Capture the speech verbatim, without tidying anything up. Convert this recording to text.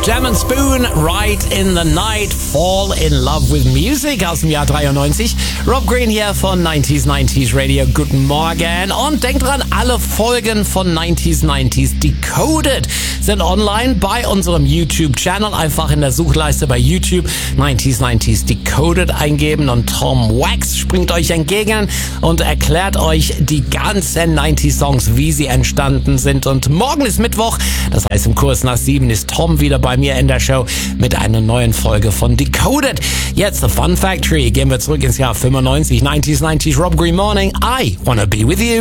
Jam and Spoon, Right in the Night, Fall in Love with Music aus dem Jahr dreiundneunzig. Rob Green hier von neunzig neunzig Radio. Guten Morgen. Und denkt dran, alle Folgen von neunzig neunzig Decoded sind online bei unserem YouTube-Channel. Einfach in der Suchleiste bei YouTube neunzig neunzig Decoded eingeben und Tom Wax springt euch entgegen und erklärt euch die ganzen neunzig Songs, wie sie entstanden sind. Und morgen ist Mittwoch, das heißt im Kurs nach sieben ist Tom wieder bei mir in der Show mit einer neuen Folge von Decoded. Jetzt The Fun Factory. Gehen wir zurück ins Jahr fünfundneunzig. neunzig neunzig Rob Green Morning. I wanna be with you.